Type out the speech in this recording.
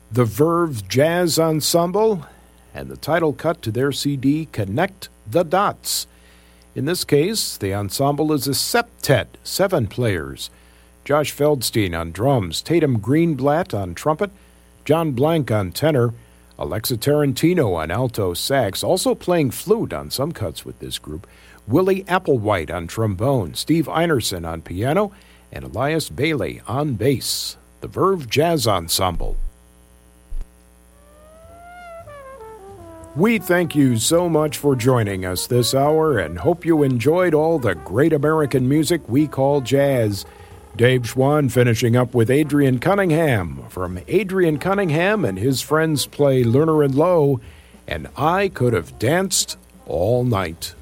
the Verve Jazz Ensemble, and the title cut to their CD, Connect the Dots. In this case, the ensemble is a septet, 7 players. Josh Feldstein on drums, Tatum Greenblatt on trumpet, John Blank on tenor, Alexa Tarantino on alto sax, also playing flute on some cuts with this group, Willie Applewhite on trombone, Steve Einerson on piano, and Elias Bailey on bass. The Verve Jazz Ensemble. We thank you so much for joining us this hour and hope you enjoyed all the great American music we call jazz. Dave Schwann finishing up with Adrian Cunningham from Adrian Cunningham and his friends play Lerner and Lowe, and I Could Have Danced All Night.